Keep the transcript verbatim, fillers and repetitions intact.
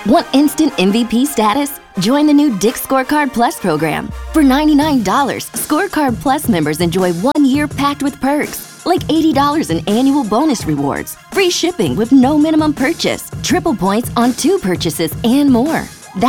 Want instant M V P status? Join the new Dick's Scorecard Plus program. For ninety-nine dollars, Scorecard Plus members enjoy one year packed with perks, like eighty dollars in annual bonus rewards, free shipping with no minimum purchase, triple points on two purchases, and more.